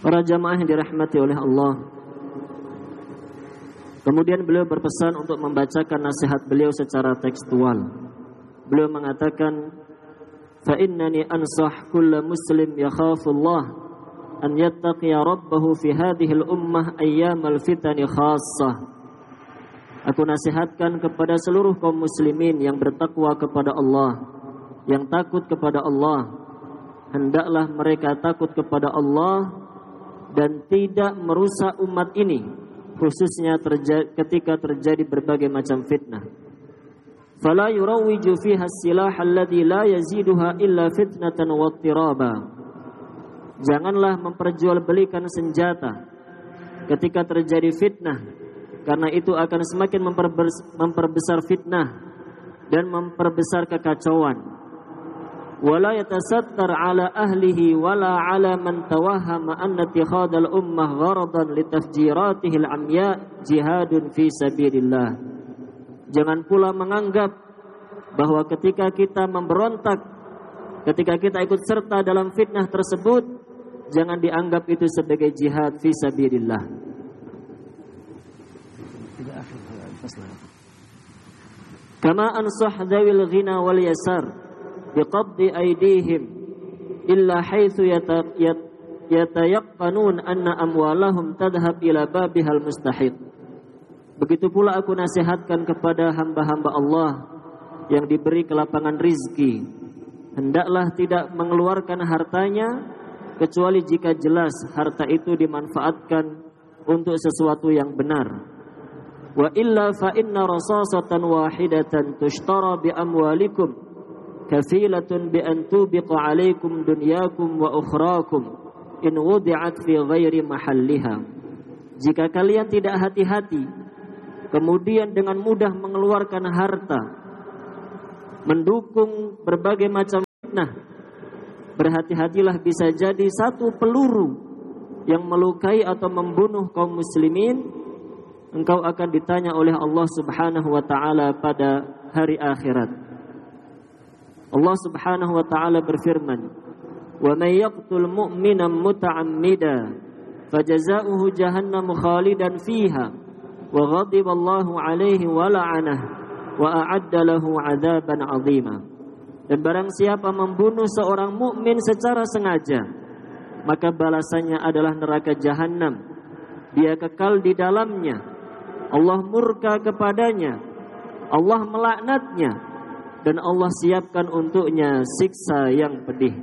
Para jamaah yang dirahmati oleh Allah. Kemudian beliau berpesan untuk membacakan nasihat beliau secara tekstual. Beliau mengatakan, "Fa innani ansah kulla muslim yakhafullah an yattaqiya rabbahu fi hadhihi al-ummah ayyamal fitani khassah." Aku nasihatkan kepada seluruh kaum muslimin yang bertakwa kepada Allah, yang takut kepada Allah. Hendaklah mereka takut kepada Allah dan tidak merusak umat ini, khususnya ketika terjadi berbagai macam fitnah. Fala yurawwiju fiha as-silah alladhi la yaziduha illa fitnatan wa ittiraba. Janganlah memperjualbelikan senjata ketika terjadi fitnah, karena itu akan semakin memperbesar fitnah dan memperbesar kekacauan. Wala yatasattar ala ahlihi wala ala man tawahhama anna ittikhadal ummah gharadan litafjiratihi al-amya jihadun fi sabilillah. Jangan pula menganggap bahwa ketika kita memberontak, ketika kita ikut serta dalam fitnah tersebut, jangan dianggap itu sebagai jihad fi sabilillah. Kama ansah dzawil ghina wal yasar biqabdi aydihim illa haitsu yatayaqqanun anna amwalahum tadhhab ila babihal mustahiq. Begitu pula aku nasihatkan kepada hamba-hamba Allah yang diberi kelapangan rizki, hendaklah tidak mengeluarkan hartanya kecuali jika jelas harta itu dimanfaatkan untuk sesuatu yang benar. Wa illa fa inna rasasatan wahidatan tushtara bi amwalikum kafilatun bi an tubiqa alaikum dunyakum wa ukhrakum in wudi'at fi ghairi mahalliha. Jika kalian tidak hati-hati, kemudian dengan mudah mengeluarkan harta mendukung berbagai macam fitnah, berhati-hatilah, bisa jadi satu peluru yang melukai atau membunuh kaum muslimin, engkau akan ditanya oleh Allah Subhanahu wa taala pada hari akhirat. Allah Subhanahu wa taala berfirman, "Wa may yaqtul mu'mina muta'ammida fajazaohu jahannam khalidan fiha wa ghadiballahu 'alaihi wa la'anahu wa a'adda lahu 'adzaban 'azima." Dan barang siapa membunuh seorang mukmin secara sengaja, maka balasannya adalah neraka jahanam. Dia kekal di dalamnya. Allah murka kepadanya. Allah melaknatnya. Dan Allah siapkan untuknya siksa yang pedih.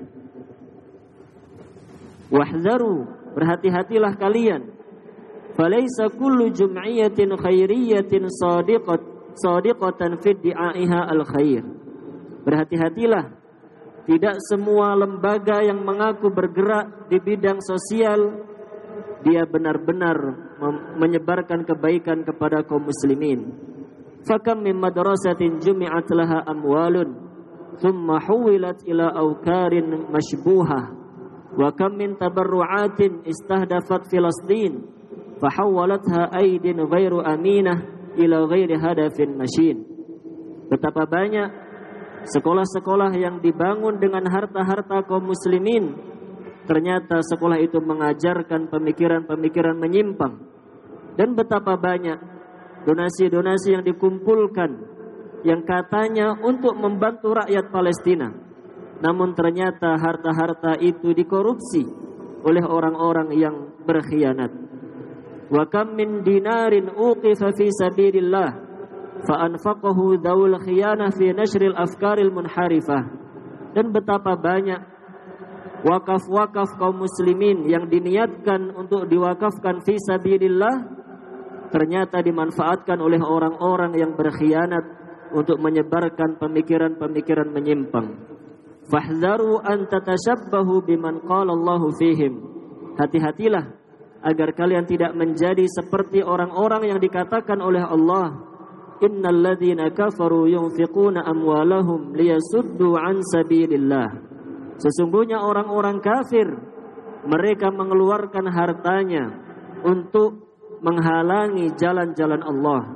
Wahdharu, berhati-hatilah kalian. Falaysa kullu jum'iyatin khairiyatin sadiqatan fi di'aiha al-khair. Berhati-hatilah, tidak semua lembaga yang mengaku bergerak di bidang sosial dia benar-benar menyebarkan kebaikan kepada kaum muslimin. Fakam min madrasatin jumi'at laha amwalun thumma huwilat ila awkarin mashbuhah wa kam min tabarru'atin istahdafat Filastin fahawwalatha aydin ghairu aminah ila ghairi hadafin mashin. Betapa banyak sekolah-sekolah yang dibangun dengan harta-harta kaum muslimin, ternyata sekolah itu mengajarkan pemikiran-pemikiran menyimpang. Dan betapa banyak donasi-donasi yang dikumpulkan yang katanya untuk membantu rakyat Palestina, namun ternyata harta-harta itu dikorupsi oleh orang-orang yang berkhianat. Wa kam min dinarin uqifa fi sabilillah fa anfaqahu dzawul khiyanah fi nashril afkaril munharifah. Dan betapa banyak wakaf-wakaf kaum muslimin yang diniatkan untuk diwakafkan fi sabilillah ternyata dimanfaatkan oleh orang-orang yang berkhianat untuk menyebarkan pemikiran-pemikiran menyimpang. Fahdharu an tatashabbahu biman qala Allahu fihim. Hati-hatilah agar kalian tidak menjadi seperti orang-orang yang dikatakan oleh Allah, innal ladzina kafaru yunfiquna amwalahum liyasuddu an sabilillah. Sesungguhnya orang-orang kafir mereka mengeluarkan hartanya untuk menghalangi jalan-jalan Allah.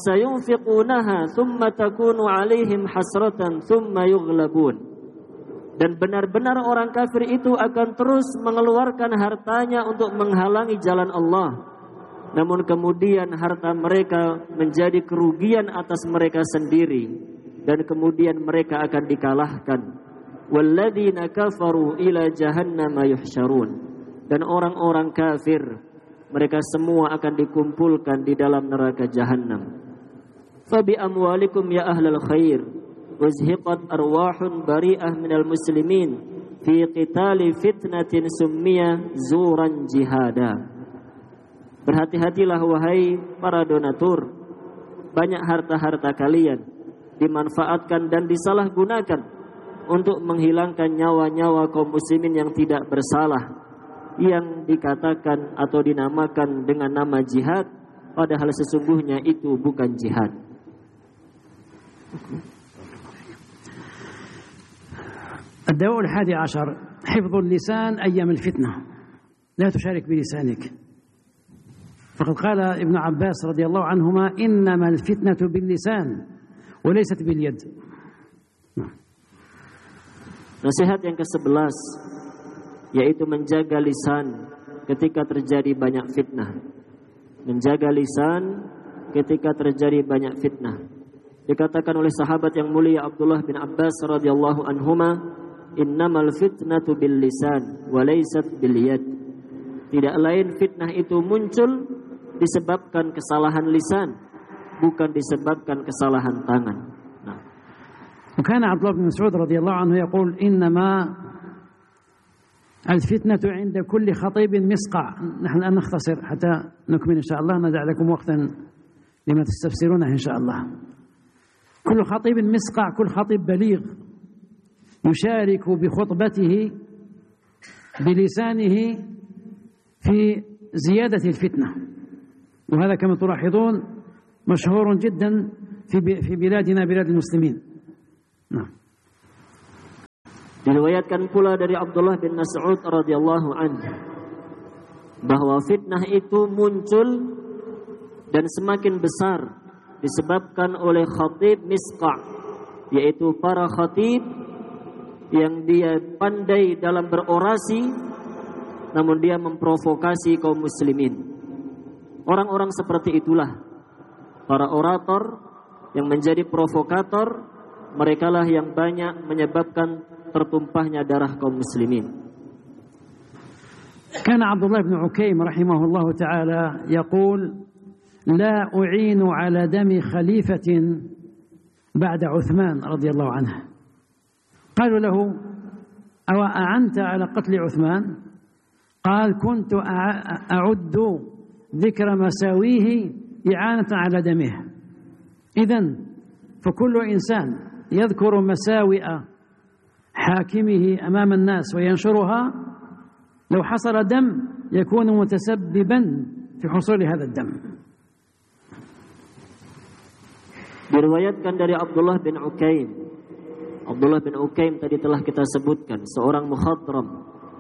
Fasayunfiqunaha thumma takunu alaihim hasratan thumma yughlabun. Dan benar-benar orang kafir itu akan terus mengeluarkan hartanya untuk menghalangi jalan Allah. Namun kemudian harta mereka menjadi kerugian atas mereka sendiri. Dan kemudian mereka akan dikalahkan. Walladzina kafaru ila jahannama yuhsyarun. Dan orang-orang kafir, mereka semua akan dikumpulkan di dalam neraka jahannam. Fabi amwalikum ya ahlal khair. Wazhiqat arwahun bari'ah minal muslimin fi qitali fitnatin summiya zuran jihada. Berhati-hatilah wahai para donatur, banyak harta-harta kalian dimanfaatkan dan disalahgunakan untuk menghilangkan nyawa-nyawa kaum muslimin yang tidak bersalah, yang dikatakan atau dinamakan dengan nama jihad, padahal sesungguhnya itu bukan jihad. الدواء 11 حفظ اللسان أيام الفتنة لا تشارك بلسانك فقد قال ابن عباس رضي الله عنهما إنما الفتنة باللسان وليست باليد. Nasihat yang ke-11 yaitu menjaga lisan ketika terjadi banyak fitnah. Menjaga lisan ketika terjadi banyak fitnah. Dikatakan oleh sahabat yang mulia Abdullah bin Abbas radhiyallahu anhuma, innamal fitnatu bil lisan wa laysat bil yad. Tidak lain fitnah itu muncul disebabkan kesalahan lisan, bukan disebabkan kesalahan tangan. Nah. وكان عبد الله بن مسعود رضي الله عنه يقول إنما الفتنة عند كل خطيب مسقع. نحن الآن نختصر حتى نكمل إن شاء الله، ندع لكم وقتا لما تستفسرونه إن شاء الله. كل خطيب مسقع، كل خطيب بليغ يشارك بخطبته بلسانه في زيادة الفتنة، وهذا كما تلاحظون مشهور جدا في بلادنا بلاد المسلمين. نعم. Diriwayatkan pula dari Abdullah bin Mas'ud radhiyallahu anhu bahwa fitnah itu muncul dan semakin besar disebabkan oleh khatib misqa', yaitu para khatib yang dia pandai dalam berorasi, namun dia memprovokasi kaum muslimin. Orang-orang seperti itulah para orator yang menjadi provokator, merekalah yang banyak menyebabkan tertumpahnya darah kaum muslimin. كان عبد الله بن عكيم رحمه الله تعالى يقول لا أعين على دم خليفة بعد عثمان رضي الله عنه. قالوا له أو أعنت على قتل عثمان؟ قال كنت أعد ذكر مساويه إعانة على دمه. إذن فكل إنسان يذكر مساوئ حاكمه أمام الناس وينشرها لو حصل دم يكون متسببا في حصول هذا الدم. Diriwayatkan dari Abdullah bin Ukaim. Abdullah bin Ukaim tadi telah kita sebutkan, seorang mukhadram.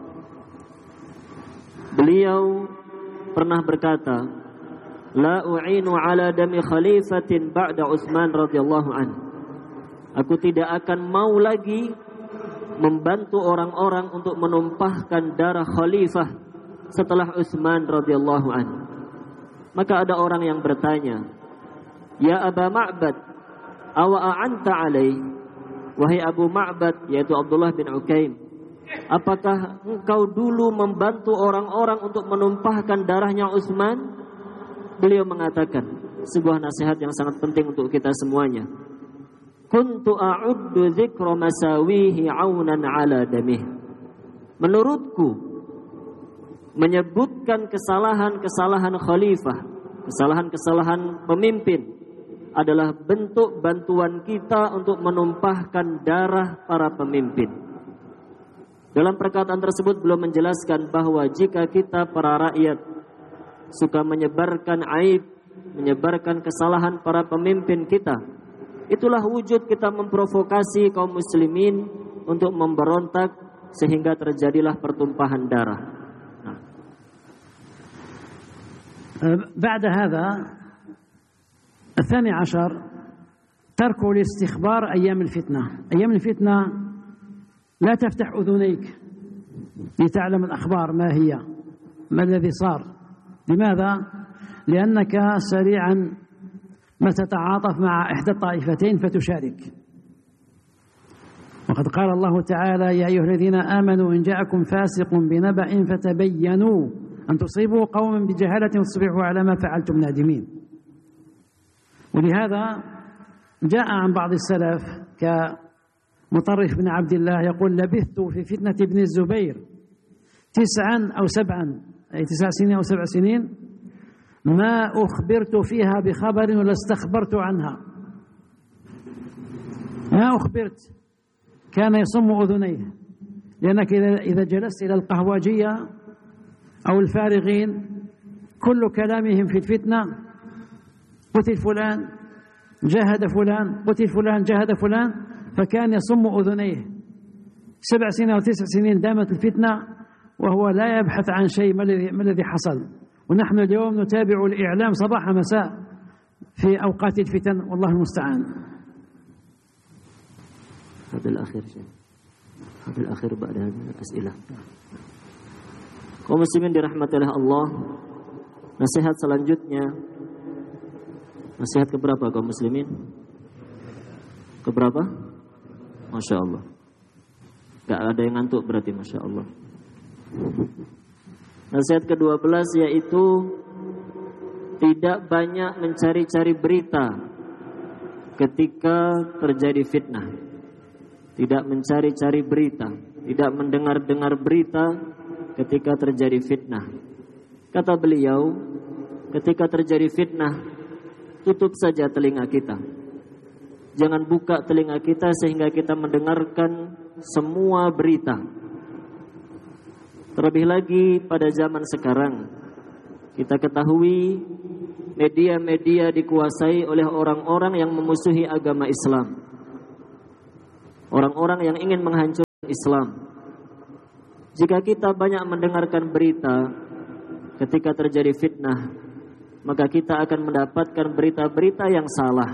Beliau pernah berkata, la u'inu ala dami khalifatin ba'da Utsman radhiyallahu anhu. Aku tidak akan mau lagi membantu orang-orang untuk menumpahkan darah khalifah setelah Utsman radhiyallahu anhu. Maka ada orang yang bertanya, ya Aba Ma'bad, awa a'anta alai? Wahai Abu Ma'bad, yaitu Abdullah bin Ukaim, apakah engkau dulu membantu orang-orang untuk menumpahkan darahnya Utsman? Beliau mengatakan sebuah nasihat yang sangat penting untuk kita semuanya. Kuntu a'uddu dzikra masawihi 'aunan 'ala damih. Menurutku, menyebutkan kesalahan-kesalahan khalifah, kesalahan-kesalahan pemimpin adalah bentuk bantuan kita untuk menumpahkan darah para pemimpin. Dalam perkataan tersebut belum menjelaskan bahwa jika kita para rakyat suka menyebarkan aib, menyebarkan kesalahan para pemimpin kita, itulah wujud kita memprovokasi kaum muslimin untuk memberontak sehingga terjadilah pertumpahan darah. بعد هذا 12 ترك الاستخبار أيام الفتنة. أيام الفتنة لا تفتح أذنيك لتعلم الأخبار ما هي، ما الذي صار. لماذا؟ لأنك سريعا ما تتعاطف مع إحدى الطائفتين فتشارك. وقد قال الله تعالى: يا أيها الذين آمنوا إن جاءكم فاسق بنبأ فتبينوا أن تصيبوا قوما بجهالة فتصبحوا على ما فعلتم نادمين. ولهذا جاء عن بعض السلف كمطرف بن عبد الله يقول: لبثت في فتنة ابن الزبير 9 أو 7 أي 9 سنين أو 7 سنين ما أخبرت فيها بخبر ولا استخبرت عنها. ما أخبرت، كان يصم أذنيه، لأنك إذا جلست إلى القهوجية أو الفارغين كل كلامهم في الفتنة: قتل فلان جاهد فلان، قتل فلان جاهد فلان، فكان يصم أذنيه. 7 سنين أو 9 سنين دامت الفتنة وهو لا يبحث عن شيء ما الذي حصل. ونحن اليوم نتابع الإعلام صباح مساء في أوقات الفتن، والله المستعان. هذا الأخير شيء. هذا الأخير بعد هذه الأسئلة. Kaum muslimin dirahmati oleh Allah, nasihat selanjutnya, nasihat keberapa kaum muslimin? Keberapa? Masya Allah. Gak ada yang ngantuk berarti, Masya Allah. Nasihat ke-12 yaitu tidak banyak mencari-cari berita ketika terjadi fitnah. Tidak mencari-cari berita, tidak mendengar-dengar berita ketika terjadi fitnah. Kata beliau, ketika terjadi fitnah, tutup saja telinga kita. Jangan buka telinga kita sehingga kita mendengarkan semua berita. Terlebih lagi pada zaman sekarang, kita ketahui media-media dikuasai oleh orang-orang yang memusuhi agama Islam. Orang-orang yang ingin menghancurkan Islam. Jika kita banyak mendengarkan berita ketika terjadi fitnah, maka kita akan mendapatkan berita-berita yang salah.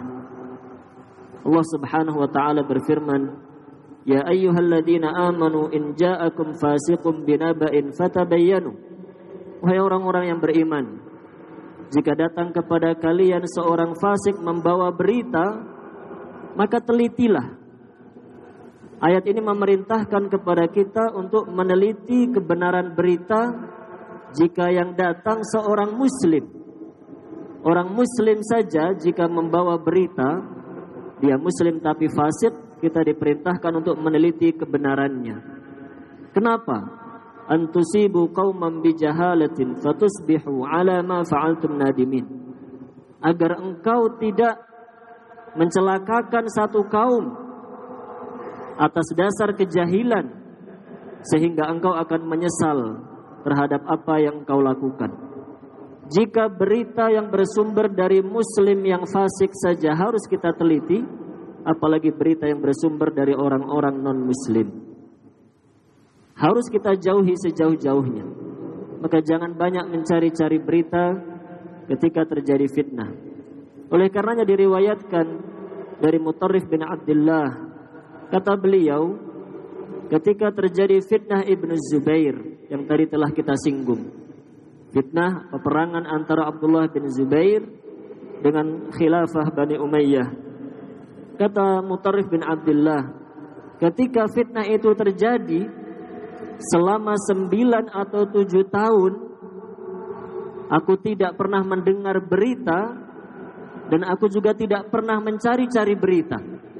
Allah Subhanahu wa taala berfirman, "Ya ayyuhalladzina amanu in ja'akum fasiqun binaba'in fatabayyanu." Wahai orang-orang yang beriman, jika datang kepada kalian seorang fasik membawa berita, maka telitilah. Ayat ini memerintahkan kepada kita untuk meneliti kebenaran berita jika yang datang seorang muslim. Orang muslim saja jika membawa berita, dia muslim tapi fasik, kita diperintahkan untuk meneliti kebenarannya. Kenapa? Antusibu qauman bijahalatin fatusbihu ala ma fa'altum nadimin. Agar engkau tidak mencelakakan satu kaum atas dasar kejahilan sehingga engkau akan menyesal terhadap apa yang engkau lakukan. Jika berita yang bersumber dari muslim yang fasik saja harus kita teliti, apalagi berita yang bersumber dari orang-orang non-muslim. Harus kita jauhi sejauh-jauhnya. Maka jangan banyak mencari-cari berita ketika terjadi fitnah. Oleh karenanya diriwayatkan dari Mutarrif bin Abdullah, kata beliau, ketika terjadi fitnah Ibnu Zubair yang tadi telah kita singgung, fitnah peperangan antara Abdullah bin Zubair dengan khilafah Bani Umayyah. Kata Mutarrif bin Abdullah, ketika fitnah itu terjadi selama 9 atau 7 tahun, aku tidak pernah mendengar berita dan aku juga tidak pernah mencari-cari berita.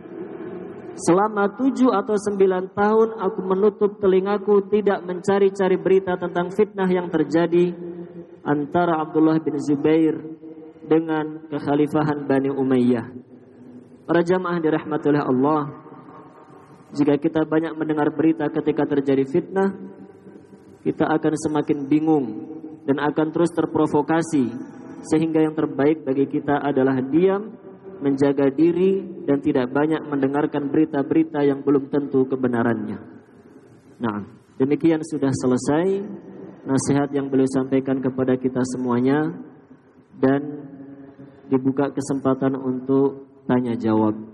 Selama 7 atau 9 tahun aku menutup telingaku tidak mencari-cari berita tentang fitnah yang terjadi antara Abdullah bin Zubair dengan kekhalifahan Bani Umayyah. Para jamaah dirahmati oleh Allah, jika kita banyak mendengar berita ketika terjadi fitnah, kita akan semakin bingung dan akan terus terprovokasi, sehingga yang terbaik bagi kita adalah diam, menjaga diri dan tidak banyak mendengarkan berita-berita yang belum tentu kebenarannya. Nah, demikian sudah selesai nasihat yang beliau sampaikan kepada kita semuanya, dan dibuka kesempatan untuk tanya jawab.